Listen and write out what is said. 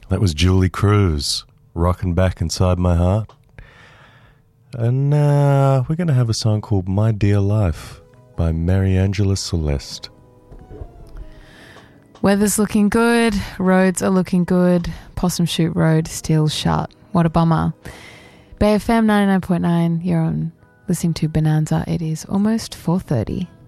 That was Julie Cruz, Rockin' Back Inside My Heart. And we're going to have a song called My Dear Life by Mariangela Celeste. Weather's looking good, roads are looking good, Possum Shoot Road still shut. What a bummer. Bay FM 99.9, you're on listening to Bonanza. It is almost 4:30.